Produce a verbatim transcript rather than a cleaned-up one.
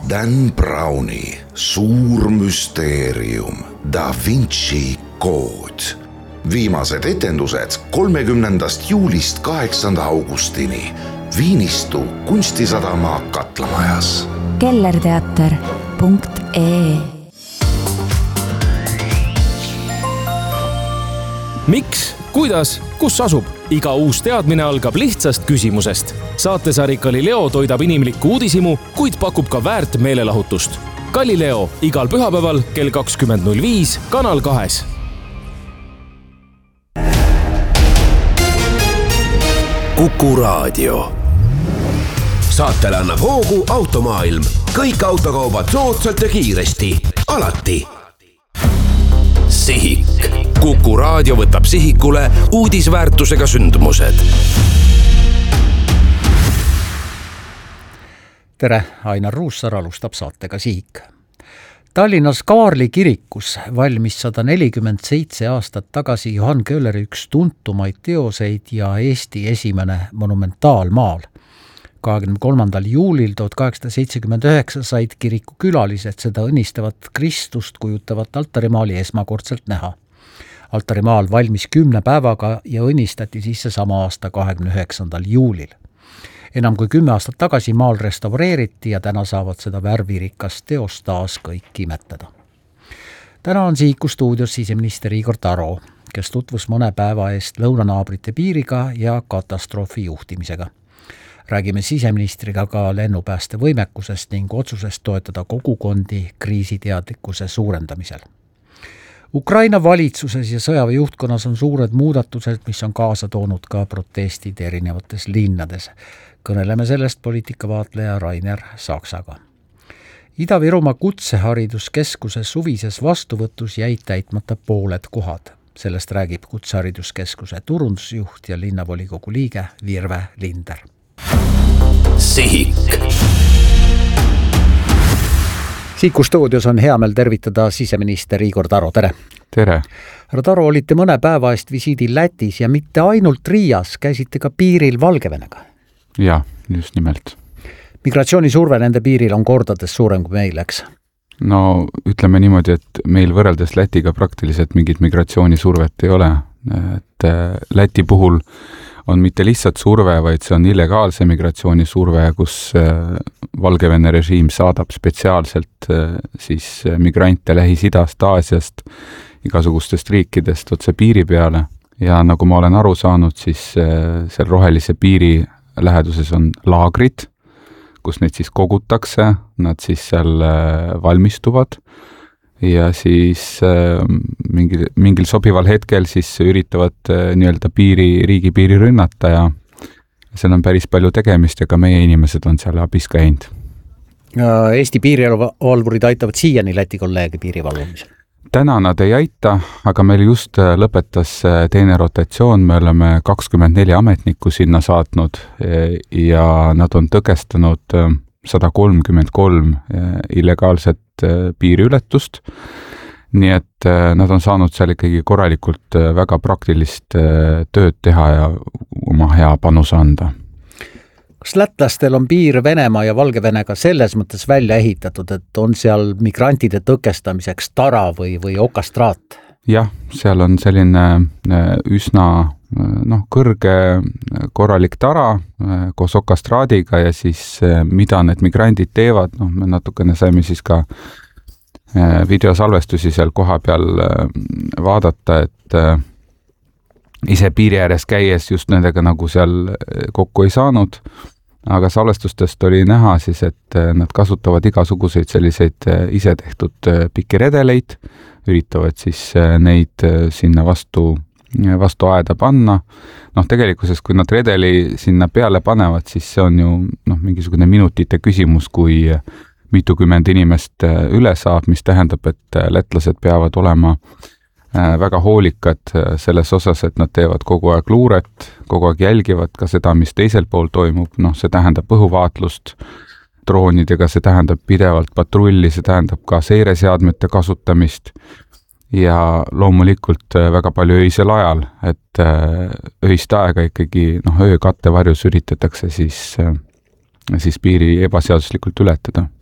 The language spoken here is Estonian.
Dan Browni suur müsteerium, Da Vinci kood. Viimased etendused kolmekümnendast juulist kaheksanda augustini Viinistu kunstisadama Katlamajas. kellerteater punkt ee Miks, kuidas, kus asub? Iga uus teadmine algab lihtsast küsimusest. Saatesari Galileo toidab inimlikku uudisimu, kuid pakub ka väärt meelelahutust. Galileo igal pühapäeval kell kakskümmend null viis Kanal kahes. Kuku Raadio. Saatele annab hoogu Automaailm. Kõik autokaubad soodsalt ja kiiresti. Alati. Sihik. Kuku Raadio võtab sihikule uudisväärtusega sündmused. Tere, Ainar Ruussaar alustab saatega Sihik. Tallinnas Kaarli kirikus valmis sada nelikümmend seitse aastat tagasi Johann Köhleri üks tuntumaid teoseid ja Eesti esimene monumentaalmaal. kahekümne kolmandal juulil tuhat kaheksasada seitsekümmend üheksa said kiriku külalised seda õnnistavat Kristust kujutavat altarimaali esmakordselt näha. Altarimaal valmis kümne päevaga ja õnnistati sisse sama aasta kahekümne üheksandal juulil. Enam kui kümme aastat tagasi maal restaureeriti ja täna saavad seda värvirikast teost taas kõik imetleda. Täna on Sihiku stuudios siseminister Igor Taro, kes tutvus mõne päeva eest lõunanaabrite piiriga ja katastroofi juhtimisega. Räägime siseministriga ka lennupääste võimekusest ning otsusest toetada kogukondi kriisiteadlikkuse suurendamisel. Ukraina valitsuses ja sõjaväe juhtkonnas on suured muudatused, mis on kaasa toonud ka protestid erinevates linnades. Kõneleme sellest poliitikavaatleja Rainer Saksaga. Ida-Virumaa kutsehariduskeskuse suvises vastuvõtus jäid täitmata pooled kohad. Sellest räägib kutsehariduskeskuse turundusjuht ja linnavolikogu liige Virve Linder. Sihik. Sihiku stuudios on hea meel tervitada siseminister Igor Taro, tere! Tere! Härra Taro, olite mõne päeva eest visiidil Lätis ja mitte ainult Riias, käisite ka piiril Valgevenega. Ja, just nimelt. Migratsioonisurve nende piiril on kordades suurem kui meil, eks? No ütleme niimoodi, et meil võrreldes Lätiga praktiliselt mingit migratsioonisurvet ei ole. Et Läti puhul on mitte lihtsalt surve, vaid see on illegaalse migratsioonisurve, kus Valgevene režiim saadab spetsiaalselt siis migrante Lähis-Idast, Aasiast, igasugustest riikidest otse piiri peale. Ja nagu ma olen aru saanud, siis seal rohelise piiri läheduses on laagrid, kus neid siis kogutakse, nad siis seal valmistuvad ja siis mingil, mingil sobival hetkel siis üritavad nii-öelda piiri, riigipiiri rünnata ja seal on päris palju tegemist ja ka meie inimesed on seal abis käinud. Eesti piirivalvurid aitavad siiani Läti kolleegi piirivalvumisel? Täna nad ei aita, aga meil just lõpetas teine rotatsioon, me oleme kakskümmend neli ametnikku sinna saatnud ja nad on tõkestanud sada kolmkümmend kolm illegaalset piiriületust. Nii et nad on saanud seal ikkagi korralikult väga praktilist tööd teha ja oma hea panus anda. Kas lätlastel on piir Venemaa ja Valgevenega selles mõttes välja ehitatud, et on seal migrantide tõkestamiseks tara või, või okastraat? Jah, seal on selline üsna noh, kõrge korralik tara koos okastraadiga ja siis mida need migrandid teevad, noh, me natukene saime siis ka videosalvestusi seal koha peal vaadata, et ise piiri ääres käies just nendega nagu seal kokku ei saanud, aga salvestustest oli näha siis, et nad kasutavad igasuguseid selliseid ise tehtud pikiredeleid, üritavad siis neid sinna vastu, vastu aeda panna. Noh, tegelikkuses, kui nad redeli sinna peale panevad, siis see on ju noh, mingisugune minutite küsimus, kui mitukümmend inimest üle saab, mis tähendab, et lätlased peavad olema väga hoolikad selles osas, et nad teevad kogu aeg luuret, kogu aeg jälgivad ka seda, mis teisel pool toimub. Noh, see tähendab õhuvaatlust droonidega, see tähendab pidevalt patrulli, see tähendab ka seireseadmete kasutamist ja loomulikult väga palju öisel ajal, et öist aega ikkagi noh, öö kattevarjus üritatakse siis, siis piiri ebaseaduslikult ületada.